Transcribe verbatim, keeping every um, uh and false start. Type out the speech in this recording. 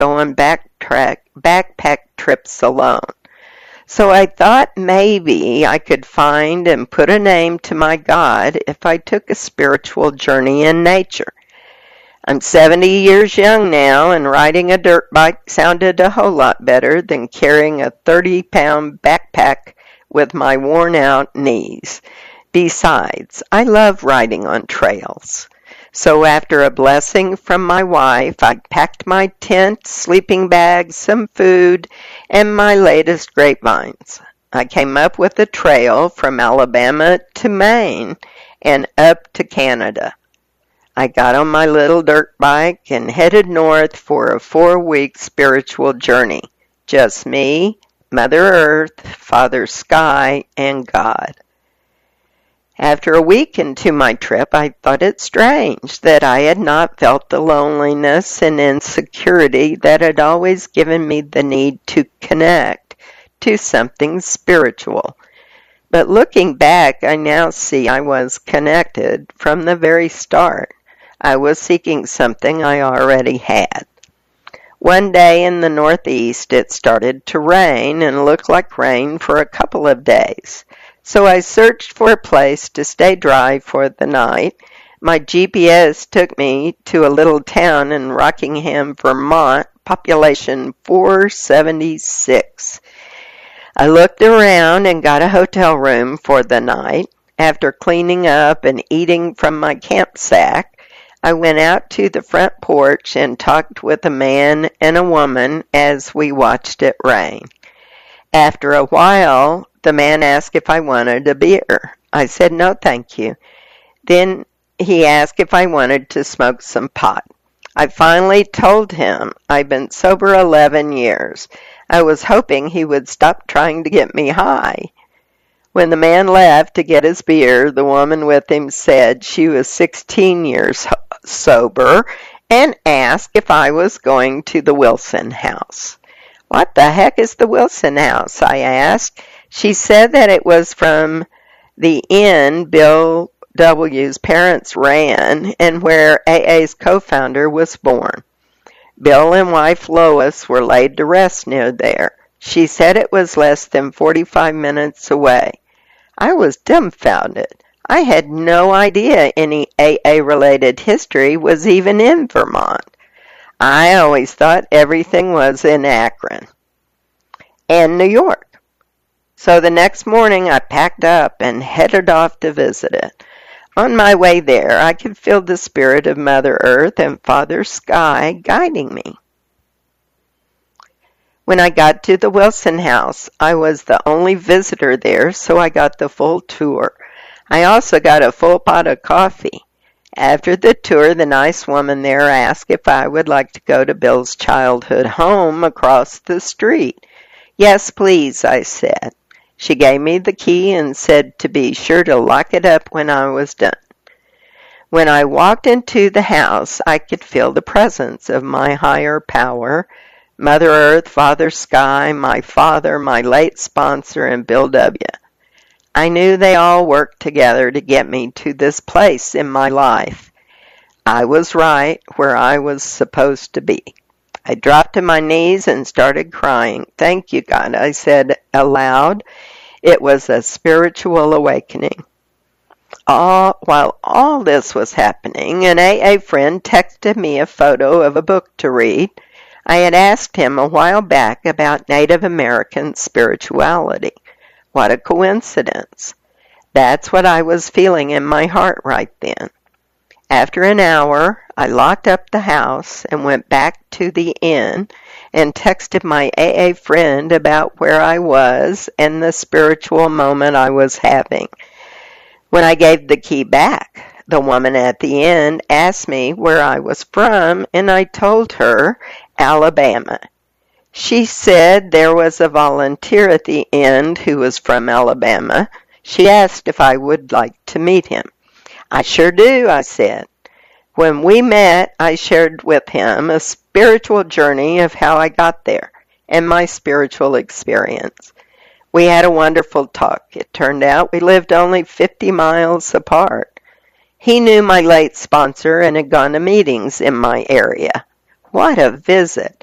go on backtrack, backpack trips alone. So I thought maybe I could find and put a name to my God if I took a spiritual journey in nature. I'm seventy years young now, and riding a dirt bike sounded a whole lot better than carrying a thirty-pound backpack with my worn-out knees. Besides, I love riding on trails. So after a blessing from my wife, I packed my tent, sleeping bag, some food, and my latest grapevines. I came up with a trail from Alabama to Maine and up to Canada. I got on my little dirt bike and headed north for a four-week spiritual journey. Just me, Mother Earth, Father Sky, and God. After a week into my trip, I thought it strange that I had not felt the loneliness and insecurity that had always given me the need to connect to something spiritual. But looking back, I now see I was connected from the very start. I was seeking something I already had. One day in the Northeast, it started to rain and looked like rain for a couple of days. So I searched for a place to stay dry for the night. My G P S took me to a little town in Rockingham, Vermont, population four seventy-six. I looked around and got a hotel room for the night. After cleaning up and eating from my camp sack, I went out to the front porch and talked with a man and a woman as we watched it rain. After a while, the man asked if I wanted a beer. I said no, thank you. Then he asked if I wanted to smoke some pot. I finally told him I'd been sober eleven years. I was hoping he would stop trying to get me high. When the man left to get his beer, the woman with him said she was sixteen years sober and asked if I was going to the Wilson House. What the heck is the Wilson House? I asked. She said that it was from the inn Bill W.'s parents ran and where A A's co-founder was born. Bill and wife Lois were laid to rest near there. She said it was less than forty-five minutes away. I was dumbfounded. I had no idea any A A-related history was even in Vermont. I always thought everything was in Akron and New York. So the next morning I packed up and headed off to visit it. On my way there, I could feel the spirit of Mother Earth and Father Sky guiding me. When I got to the Wilson House, I was the only visitor there, so I got the full tour. I also got a full pot of coffee. After the tour, the nice woman there asked if I would like to go to Bill's childhood home across the street. Yes, please, I said. She gave me the key and said to be sure to lock it up when I was done. When I walked into the house, I could feel the presence of my higher power, Mother Earth, Father Sky, my father, my late sponsor, and Bill W. I knew they all worked together to get me to this place in my life. I was right where I was supposed to be. I dropped to my knees and started crying. Thank you, God, I said aloud. It was a spiritual awakening. All, while all this was happening, an A A friend texted me a photo of a book to read. I had asked him a while back about Native American spirituality. What a coincidence. That's what I was feeling in my heart right then. After an hour, I locked up the house and went back to the inn and texted my A A friend about where I was and the spiritual moment I was having. When I gave the key back, the woman at the inn asked me where I was from, and I told her Alabama. She said there was a volunteer at the inn who was from Alabama. She asked if I would like to meet him. I sure do, I said. When we met, I shared with him a spiritual journey of how I got there and my spiritual experience. We had a wonderful talk. It turned out we lived only fifty miles apart. He knew my late sponsor and had gone to meetings in my area. What a visit!